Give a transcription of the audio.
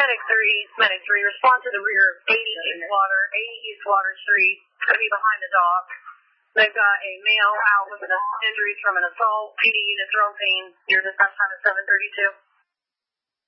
Medic 3, respond to the rear of 80 East Water Street, going to be behind the dock. They've got a male out with injuries from an assault, PD unit throw pain. Your dispatch time is 7:32.